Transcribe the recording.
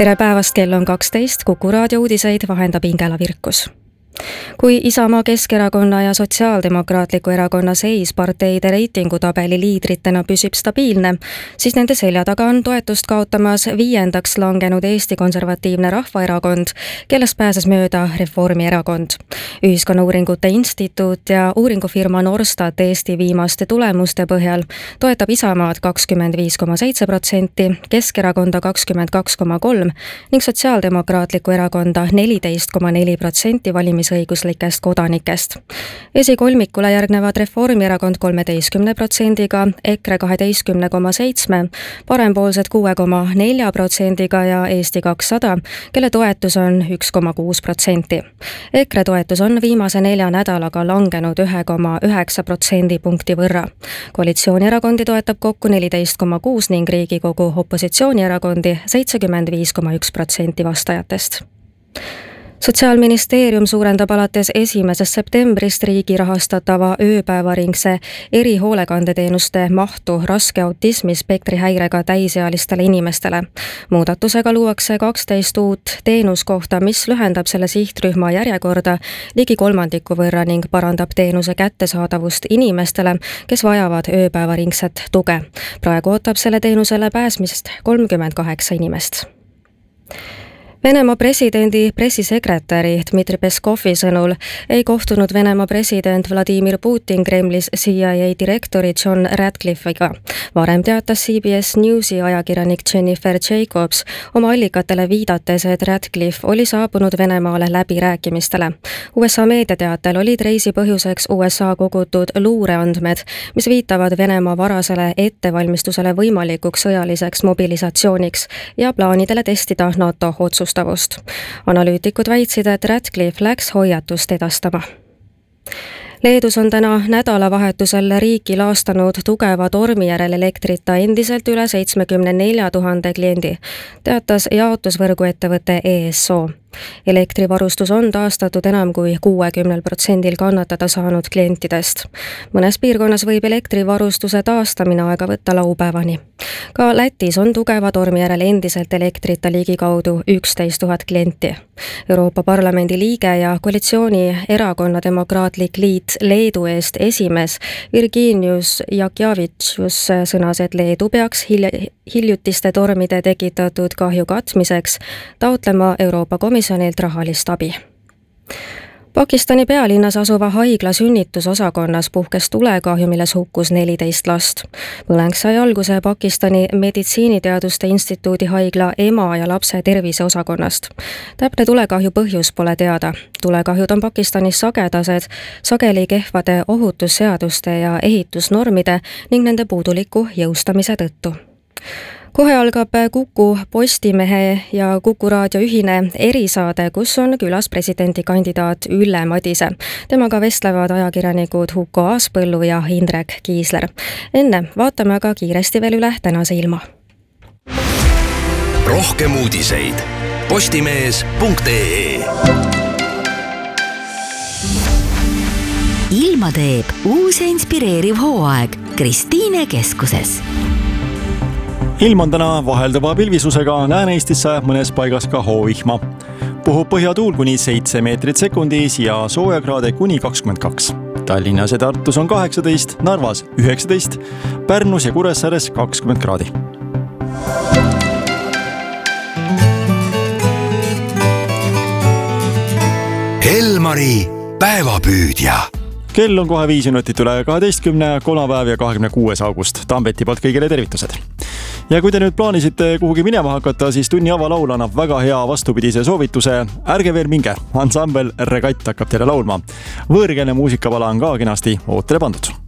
Tere päevast, kell on 12, Kuku raadio uudiseid vahendab Ingela Virkus. Kui Isamaa, Keskerakonna ja Sotsiaaldemokraatliku erakonna seis parteide reitingutabeli liidritena püsib stabiilne, siis nende selja taga on toetust kaotamas 5. langenud Eesti Konservatiivne Rahvaerakond, kellest pääses mööda Reformierakond. Ühiskonnauuringute instituut ja uuringufirma Norstat Eesti viimaste tulemuste põhjal toetab Isamaad 25,7%, Keskerakonda 22,3% ning Sotsiaaldemokraatliku erakonda 14,4% valimisõiguslikest kodanikest. Esikolmikule järgnevad Reformierakond 13%-ga, EKRE 12,7%, parempoolsed 6,4%-ga ja Eesti 200, kelle toetus on 1,6%. EKRE toetus on viimase 4 nädalaga langenud 1,9% võrra. Koalitsioonierakondi toetab kokku 14,6% ning Riigikogu opositsioonierakondi 75,1% vastajatest. Sotsiaalministeerium suurendab alates 1. septembrist riigi rahastatava ööpäevaringse erihoolekandeteenuste mahtu raske autismispektri häirega täisealistele inimestele. Muudatusega luuakse 12 uut teenuskohta, mis lühendab selle sihtrühma järjekorda ligi 1/3 võrra ning parandab teenuse kättesaadavust inimestele, kes vajavad ööpäevaringset tuge. Praegu ootab selle teenusele pääsmist 38 inimest. Venemaa presidendi pressisekretäri Dmitri Peskovi sõnul ei kohtunud Venemaa president Vladimir Putin Kremlis CIA direktori John Ratcliffe'iga. Varem teatas CBS Newsi ajakirjanik Jennifer Jacobs oma allikatele viidates, et Ratcliffe oli saabunud Venemaale läbirääkimistele. USA meediateatel olid reisi põhjuseks USA kogutud luureandmed, mis viitavad Venemaa varasele ettevalmistusele võimalikuks sõjaliseks mobilisatsiooniks ja plaanidele testida NATO otsust. Analüütikud väitsid, et Ratcliffe läks hoiatust edastama. Leedus on täna nädalavahetusel riiki laastanud tugeva tormi järel elektrita endiselt üle 74 000 kliendi, teatas jaotusvõrguettevõte ESO. Elektrivarustus on taastatud enam kui 60% kannatada saanud klientidest. Mõnes piirkonnas võib elektrivarustuse taastamine aega võtta laupäevani. Ka Lätis on tugeva tormi järel endiselt elektrita ligikaudu 11 000 klienti. Euroopa Parlamendi liige ja koalitsiooni erakonna Demokraatlik Liit Leedu eest esimees Virginius Jakjavitšus sõnas, et Leedu peaks hiljutiste tormide tekitatud kahju katmiseks taotlema Euroopa Komisjonilt rahalist abi. Pakistani pealinnas asuva haigla sünnitusosakonnas puhkes tulekahju, milles hukkus 14 last. Põleng sai alguse Pakistani meditsiiniteaduste instituudi haigla ema ja lapse terviseosakonnast. Täpne tulekahju põhjus pole teada. Tulekahjud on Pakistanis sagedased, sageli kehvade ohutusseaduste ja ehitusnormide ning nende puuduliku jõustamise tõttu. Kohe algab Kuku Postimehe ja Kuku raadio ühine erisaade, kus on külas presidendikandidaat Ülle Madise. Temaga vestlevad ajakirjanikud Huko Aaspõllu ja Indrek Kiisler. Enne vaatame aga kiiresti veel üle tänase ilma. Rohkem uudiseid postimees.ee. Ilma teeb uus ja inspireeriv hooaeg Kristiine keskuses. Ilm on täna vaheldava pilvisusega, Lääne-Eestisse mõnes paigas ka hoovihma. Puhub põhjatuul kuni 7 meetrit sekundis ja soojakraade kuni 22. Tallinnas ja Tartus on 18, Narvas 19, Pärnus ja Kuressaares 20 kraadi. Elmari päevapüüdja. Kell on kohe 5 minutit üle 12, kolmapäev ja 26. august. Tambeti poolt kõigile tervitused. Ja kui te nüüd plaanisite kuhugi minema hakata, siis tunni avalaul annab väga hea vastupidise soovituse. Ärge veel minge, ansambel Regatt hakkab teile laulma. Võõrkeelne muusikapala on ka kenasti ootele pandud.